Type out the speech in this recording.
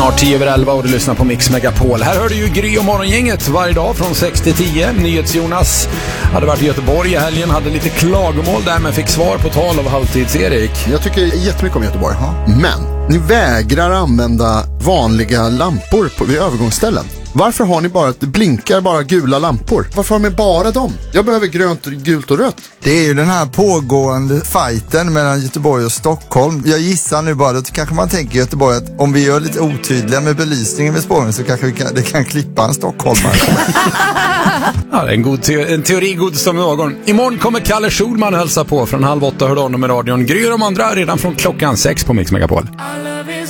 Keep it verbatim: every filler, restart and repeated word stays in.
Snart tio över elva och du lyssnar på Mix Megapol. Här hör du ju Gry och morgongänget varje dag från sex till tio. NyhetsJonas hade varit i Göteborg i helgen, hade lite klagomål där men fick svar på tal av halvtids-Erik. Jag tycker jättemycket om Göteborg. Men ni vägrar använda vanliga lampor på, vid övergångsställen. Varför har ni bara att det blinkar bara gula lampor? Varför har ni bara dem? Jag behöver grönt, gult och rött. Det är ju den här pågående fighten mellan Göteborg och Stockholm. Jag gissar nu bara, då kanske man tänker i Göteborg att om vi gör lite otydliga med belysningen vid spåren så kanske vi kan, det kan klippa en stockholmare. Ja, det är en, god te- en teori god som någon. Imorgon kommer Kalle Schulman hälsa på från halv åtta, hörde honom med radion. Gry och de andra redan från klockan sex på Mix Megapol.